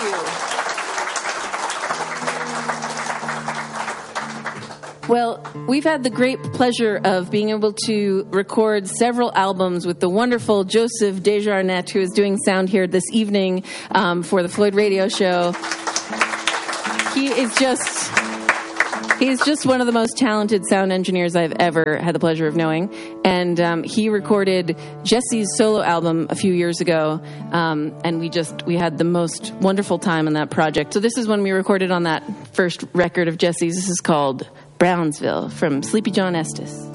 Well, we've had the great pleasure of being able to record several albums with the wonderful Joseph Desjarnette, who is doing sound here this evening for the Floyd Radio Show. He's just one of the most talented sound engineers I've ever had the pleasure of knowing. And he recorded Jesse's solo album a few years ago. And we had the most wonderful time on that project. So this is when we recorded on that first record of Jesse's. This is called Brownsville from Sleepy John Estes.